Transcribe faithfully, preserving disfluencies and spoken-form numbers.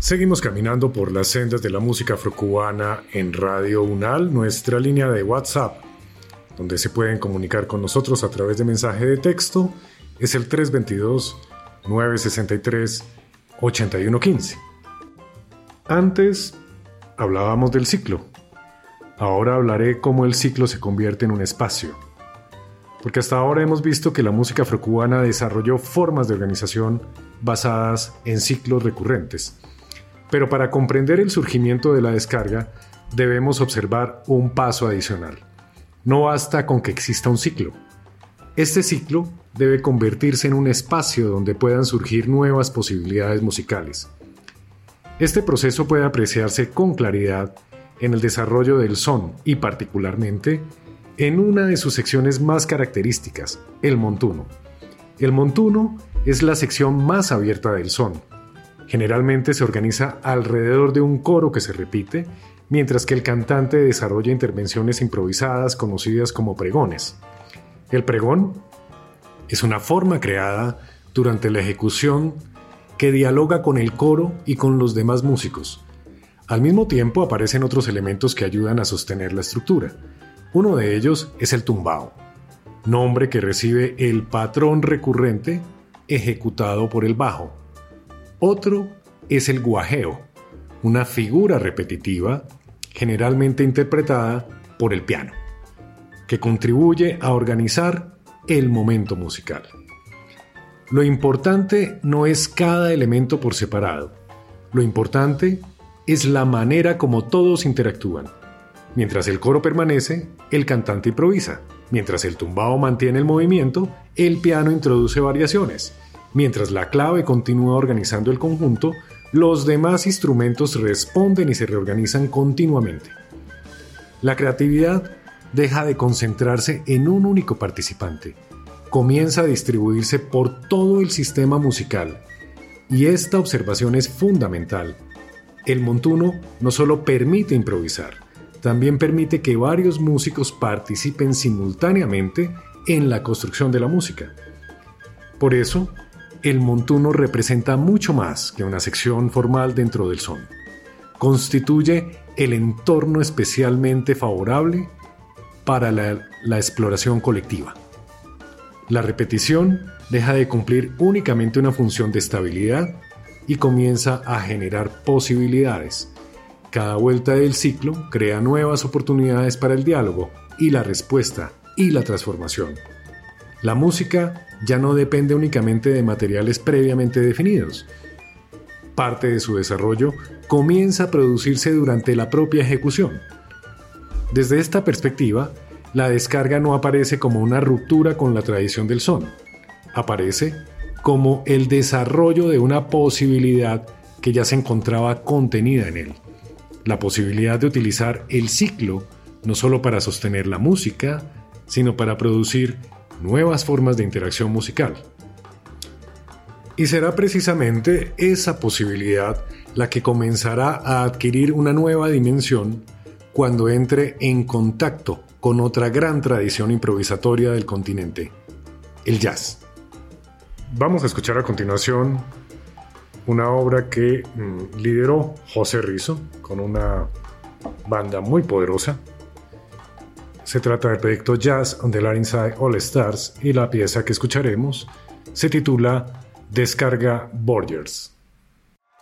Seguimos caminando por las sendas de la música afrocubana en Radio UNAL, nuestra línea de WhatsApp, donde se pueden comunicar con nosotros a través de mensaje de texto, es el tres dos dos, nueve seis tres, ocho uno uno cinco. Antes hablábamos del ciclo. Ahora hablaré cómo el ciclo se convierte en un espacio. Porque hasta ahora hemos visto que la música afrocubana desarrolló formas de organización basadas en ciclos recurrentes. Pero para comprender el surgimiento de la descarga, debemos observar un paso adicional. No basta con que exista un ciclo. Este ciclo debe convertirse en un espacio donde puedan surgir nuevas posibilidades musicales. Este proceso puede apreciarse con claridad en el desarrollo del son y particularmente en una de sus secciones más características, el montuno. El montuno es la sección más abierta del son. Generalmente se organiza alrededor de un coro que se repite, mientras que el cantante desarrolla intervenciones improvisadas conocidas como pregones. El pregón es una forma creada durante la ejecución que dialoga con el coro y con los demás músicos. Al mismo tiempo aparecen otros elementos que ayudan a sostener la estructura. Uno de ellos es el tumbao, nombre que recibe el patrón recurrente ejecutado por el bajo. Otro es el guajeo, una figura repetitiva, generalmente interpretada por el piano, que contribuye a organizar el momento musical. Lo importante no es cada elemento por separado, lo importante es la manera como todos interactúan. Mientras el coro permanece, el cantante improvisa. Mientras el tumbao mantiene el movimiento, el piano introduce variaciones. Mientras la clave continúa organizando el conjunto, los demás instrumentos responden y se reorganizan continuamente. La creatividad deja de concentrarse en un único participante. Comienza a distribuirse por todo el sistema musical. Y esta observación es fundamental. El montuno no solo permite improvisar, también permite que varios músicos participen simultáneamente en la construcción de la música. Por eso, el montuno representa mucho más que una sección formal dentro del son. Constituye el entorno especialmente favorable para la, la exploración colectiva. La repetición deja de cumplir únicamente una función de estabilidad y comienza a generar posibilidades. Cada vuelta del ciclo crea nuevas oportunidades para el diálogo y la respuesta y la transformación. La música ya no depende únicamente de materiales previamente definidos. Parte de su desarrollo comienza a producirse durante la propia ejecución. Desde esta perspectiva, la descarga no aparece como una ruptura con la tradición del son. Aparece como el desarrollo de una posibilidad que ya se encontraba contenida en él. La posibilidad de utilizar el ciclo no solo para sostener la música, sino para producir nuevas formas de interacción musical. Y será precisamente esa posibilidad la que comenzará a adquirir una nueva dimensión cuando entre en contacto con otra gran tradición improvisatoria del continente, el jazz. Vamos a escuchar a continuación una obra que mmm, lideró José Rizo con una banda muy poderosa. Se trata del proyecto Jazz on the Larindside All Stars y la pieza que escucharemos se titula Descarga Borders.